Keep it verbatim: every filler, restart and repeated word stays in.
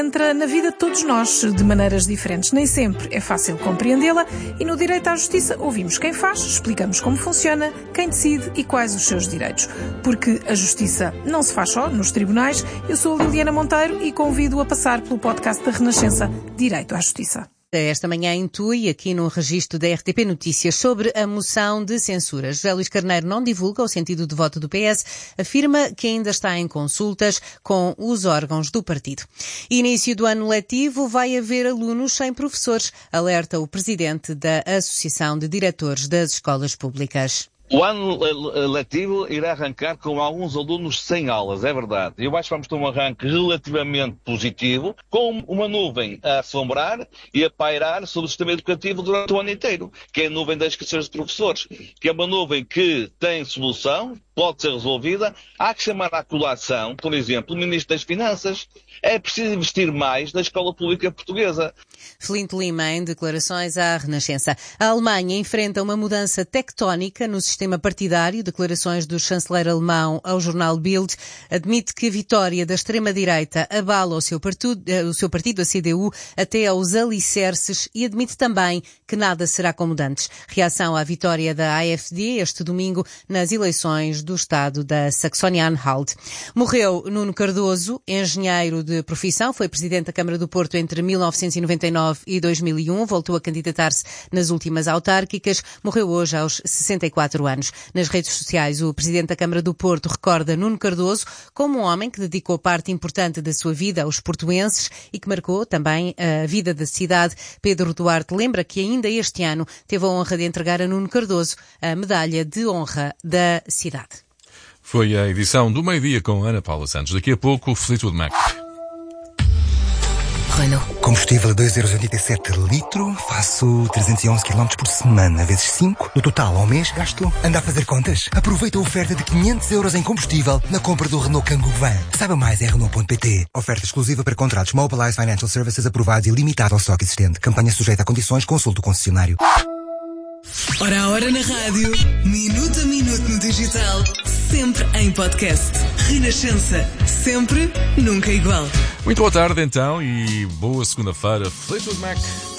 entra na vida de todos nós de maneiras diferentes. Nem sempre é fácil compreendê-la e no direito à justiça ouvimos quem faz, explicamos como funciona, quem decide e quais os seus direitos. Porque a justiça não se faz só nos tribunais. Eu sou a Liliana Monteiro e convido-o a passar pelo podcast da Renascença Direito à Justiça. Esta manhã intui aqui no registro da R T P Notícias sobre a moção de censura. José Luís Carneiro não divulga o sentido de voto do P S, afirma que ainda está em consultas com os órgãos do partido. Início do ano letivo, vai haver alunos sem professores, alerta o presidente da Associação de Diretores das Escolas Públicas. O ano letivo irá arrancar com alguns alunos sem aulas, é verdade. Eu acho que vamos ter um arranque relativamente positivo, com uma nuvem a assombrar e a pairar sobre o sistema educativo durante o ano inteiro, que é a nuvem das escassez de professores, que é uma nuvem que tem solução, pode ser resolvida. Há que chamar à colação, por exemplo, o Ministro das Finanças. É preciso investir mais na escola pública portuguesa. Flint Lima, em declarações à Renascença. A Alemanha enfrenta uma mudança tectónica no sistema partidário. Declarações do chanceler alemão ao jornal Bild. Admite que a vitória da extrema-direita abala o seu partido, o seu partido, a C D U, até aos alicerces, e admite também que nada será como dantes. Reação à vitória da A F D este domingo nas eleições do estado da Saxony-Anhalt. Morreu Nuno Cardoso, engenheiro de profissão, foi presidente da Câmara do Porto entre mil novecentos e noventa e nove e dois mil e um, voltou a candidatar-se nas últimas autárquicas, morreu hoje aos sessenta e quatro anos. Nas redes sociais, o presidente da Câmara do Porto recorda Nuno Cardoso como um homem que dedicou parte importante da sua vida aos portuenses e que marcou também a vida da cidade. Pedro Duarte lembra que ainda este ano teve a honra de entregar a Nuno Cardoso a medalha de honra da cidade. Foi a edição do meio-dia com Ana Paula Santos. Daqui a pouco, Fleetwood Mac. Renault. Combustível a dois vírgula oitenta e sete litro, faço trezentos e onze quilómetros por semana, vezes cinco. No total, ao mês, gasto. Anda a fazer contas? Aproveita a oferta de quinhentos euros em combustível na compra do Renault Kangoo Van. Saiba mais em Renault ponto pt. Oferta exclusiva para contratos Mobilize Financial Services aprovados e limitado ao estoque existente. Campanha sujeita a condições, consulte o concessionário. Hora a hora na rádio, minuto a minuto no digital, sempre em podcast. Renascença, sempre, nunca igual. Muito boa tarde então e boa segunda-feira. Fleetwood Mac.